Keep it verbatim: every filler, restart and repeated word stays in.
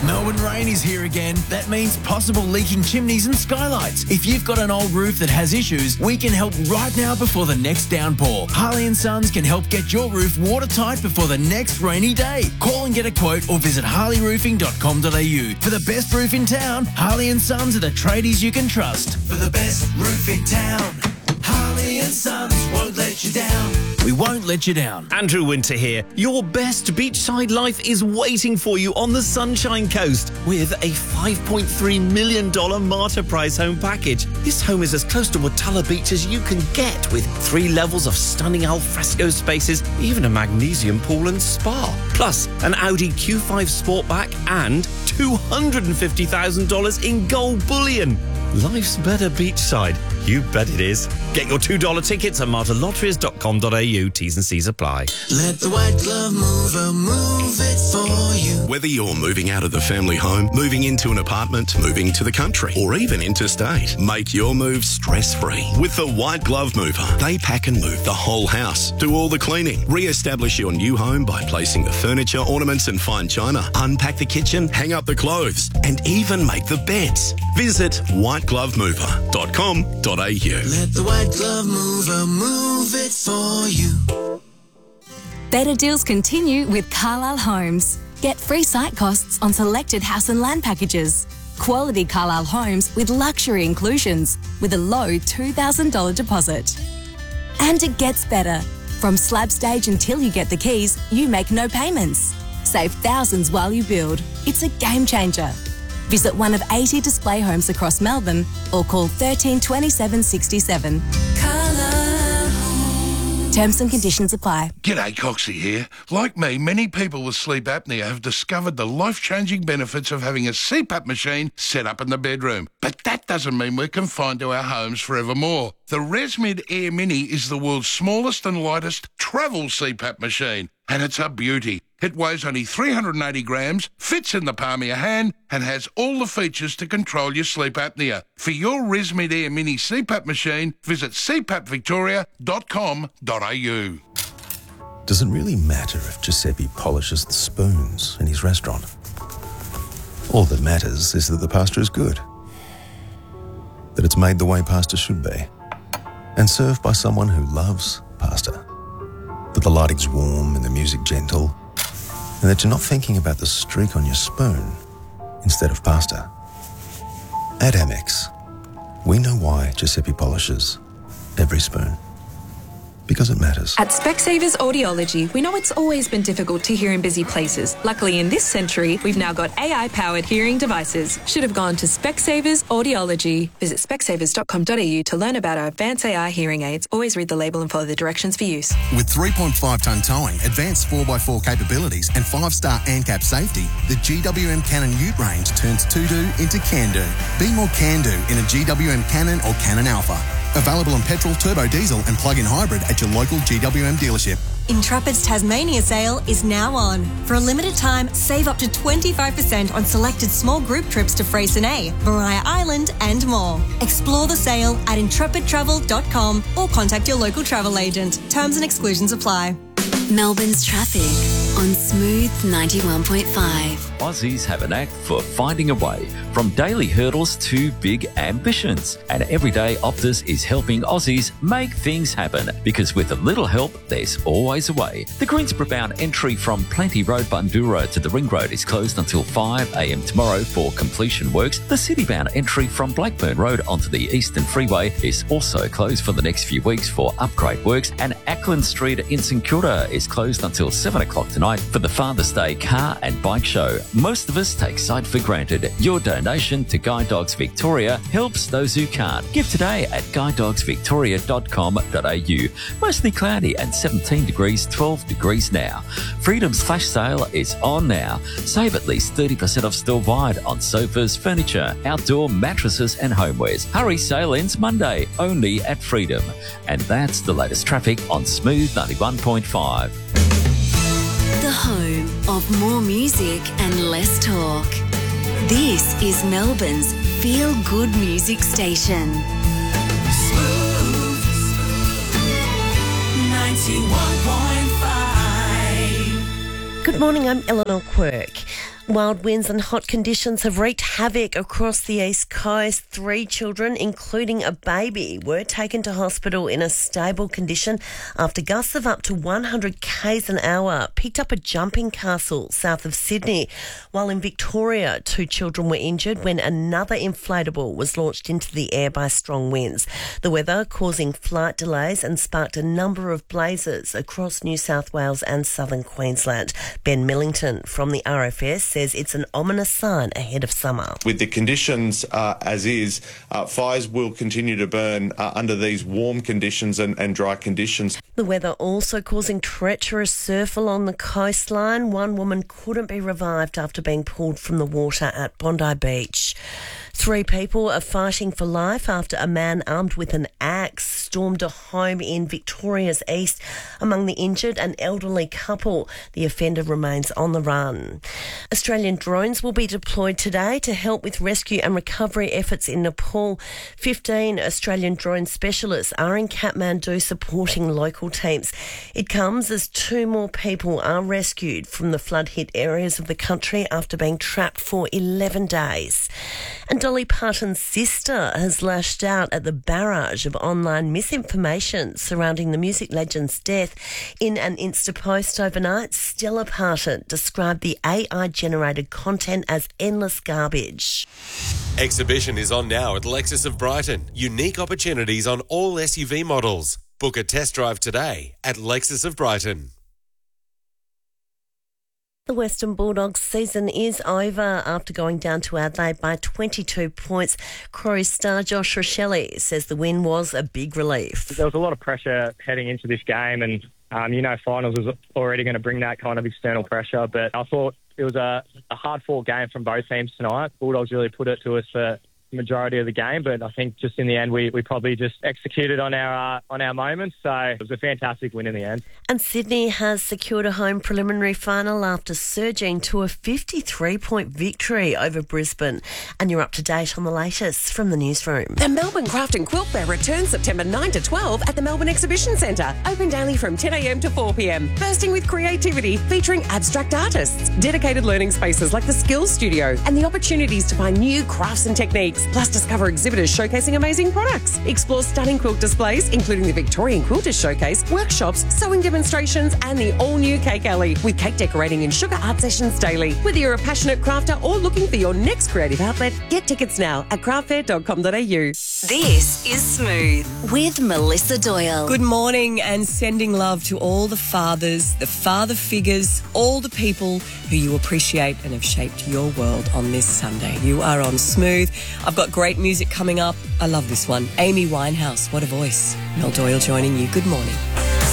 Melbourne rain is here again. That means possible leaking chimneys and skylights. If you've got an old roof that has issues, we can help right now before the next downpour. Harley and Sons can help get your roof watertight before the next rainy day. Call and get a quote or visit harley roofing dot com dot a u. For the best roof in town, Harley and Sons are the tradies you can trust. For the best roof in town, Harley and Sons won't let you down. We won't let you down. Andrew Winter here. Your best beachside life is waiting for you on the Sunshine Coast with a five point three million dollars Marta Prize home package. This home is as close to Watala Beach as you can get, with three levels of stunning alfresco spaces, even a magnesium pool and spa. Plus, an Audi Q five Sportback and two hundred fifty thousand dollars in gold bullion. Life's better beachside. You bet it is. Get your two dollar tickets at marta lotteries dot com dot a u. T's and C's apply. Let the White Glove Mover move it for you. Whether you're moving out of the family home, moving into an apartment, moving to the country, or even interstate, make your move stress-free with the White Glove Mover. They pack and move the whole house, do all the cleaning, re-establish your new home by placing the furniture, ornaments and fine china, unpack the kitchen, hang up the clothes, and even make the beds. Visit white glove mover dot com dot a u. Let the White Glove Mover move it for you. Better deals continue with Carlisle Homes. Get free site costs on selected house and land packages. Quality Carlisle Homes with luxury inclusions with a low two thousand dollars deposit. And it gets better. From slab stage until you get the keys, you make no payments. Save thousands while you build. It's a game changer. Visit one of eighty display homes across Melbourne or call thirteen twenty-seven sixty-seven. Terms and conditions apply. G'day, Coxie here. Like me, many people with sleep apnea have discovered the life-changing benefits of having a C PAP machine set up in the bedroom. But that doesn't mean we're confined to our homes forevermore. The ResMed Air Mini is the world's smallest and lightest travel C PAP machine, and it's a beauty. It weighs only three hundred eighty grams, fits in the palm of your hand, and has all the features to control your sleep apnea. For your ResMed Air Mini C PAP machine, visit c pap victoria dot com dot a u. Does it really matter if Giuseppe polishes the spoons in his restaurant? All that matters is that the pasta is good, that it's made the way pasta should be, and served by someone who loves pasta, that the lighting's warm and the music gentle, and that you're not thinking about the streak on your spoon instead of pasta. At Amex, we know why Giuseppe polishes every spoon. Because it matters. At Specsavers Audiology, we know it's always been difficult to hear in busy places. Luckily, in this century, we've now got A I-powered hearing devices. Should have gone to Specsavers Audiology. Visit specsavers dot com dot a u to learn about our advanced A I hearing aids. Always read the label and follow the directions for use. With three point five tonne towing, advanced four by four capabilities and five star ANCAP safety, the G W M Cannon Ute range turns to-do into can-do. Be more can-do in a G W M Cannon or Cannon Alpha. Available on petrol, turbo diesel and plug-in hybrid at your local G W M dealership. Intrepid's Tasmania sale is now on. For a limited time, save up to twenty-five percent on selected small group trips to Freycinet, Maria Island and more. Explore the sale at intrepid travel dot com or contact your local travel agent. Terms and exclusions apply. Melbourne's traffic on Smooth ninety-one point five. Aussies have a knack for finding a way, from daily hurdles to big ambitions. And everyday Optus is helping Aussies make things happen, because with a little help, there's always a way. The Greensboro bound entry from Plenty Road, Bundura to the Ring Road is closed until five a m tomorrow for completion works. The city bound entry from Blackburn Road onto the Eastern Freeway is also closed for the next few weeks for upgrade works. And Ackland Street in St Kilda is closed until seven o'clock tonight for the Father's Day car and bike show. Most of us take sight for granted. Your donation to Guide Dogs Victoria helps those who can't. Give today at guide dogs victoria dot com dot a u. Mostly cloudy and seventeen degrees, twelve degrees now. Freedom's flash sale is on now. Save at least thirty percent off store-wide on sofas, furniture, outdoor mattresses and homewares. Hurry, sale ends Monday, only at Freedom. And that's the latest traffic on Smooth ninety-one point five. The home of more music and less talk. This is Melbourne's feel-good music station. Smooth ninety-one point five. Good morning, I'm Eleanor Quirk. Wild winds and hot conditions have wreaked havoc across the East Coast. Three children, including a baby, were taken to hospital in a stable condition after gusts of up to one hundred k's an hour picked up a jumping castle south of Sydney. While in Victoria, two children were injured when another inflatable was launched into the air by strong winds. The weather causing flight delays and sparked a number of blazes across New South Wales and southern Queensland. Ben Millington from the R F S says it's an ominous sign ahead of summer. With the conditions uh, as is, uh, fires will continue to burn uh, under these warm conditions and, and dry conditions. The weather also causing treacherous surf along the coastline. One woman couldn't be revived after being pulled from the water at Bondi Beach. Three people are fighting for life after a man armed with an axe stormed a home in Victoria's east. Among the injured, an elderly couple. The offender remains on the run. Australian drones will be deployed today to help with rescue and recovery efforts in Nepal. Fifteen Australian drone specialists are in Kathmandu supporting local teams. It comes as two more people are rescued from the flood-hit areas of the country after being trapped for eleven days. And Dolly Parton's sister has lashed out at the barrage of online misinformation surrounding the music legend's death. In an Insta post overnight, Stella Parton described the A I-generated content as endless garbage. Exhibition is on now at Lexus of Brighton. Unique opportunities on all S U V models. Book a test drive today at Lexus of Brighton. The Western Bulldogs season is over after going down to Adelaide by twenty-two points. Crows star Josh Rochelle says the win was a big relief. There was a lot of pressure heading into this game, and um, you know finals was already going to bring that kind of external pressure, but I thought it was a, a hard-fought game from both teams tonight. Bulldogs really put it to us for the majority of the game, but I think just in the end we, we probably just executed on our uh, on our moments, so it was a fantastic win in the end. And Sydney has secured a home preliminary final after surging to a fifty-three point victory over Brisbane. And you're up to date on the latest from the newsroom. The Melbourne Craft and Quilt Fair returns September ninth to twelfth at the Melbourne Exhibition Centre. Open daily from ten a m to four p m. Bursting with creativity, featuring abstract artists, dedicated learning spaces like the Skills Studio, and the opportunities to find new crafts and techniques. Plus, discover exhibitors showcasing amazing products. Explore stunning quilt displays, including the Victorian Quilters Showcase, workshops, sewing demonstrations, and the all-new Cake Alley, with cake decorating and sugar art sessions daily. Whether you're a passionate crafter or looking for your next creative outlet, get tickets now at craft fair dot com dot a u. This is Smooth with Melissa Doyle. Good morning, and sending love to all the fathers, the father figures, all the people who you appreciate and have shaped your world on this Sunday. You are on Smooth. I've got great music coming up. I love this one. Amy Winehouse, what a voice. Mel Doyle joining you. Good morning.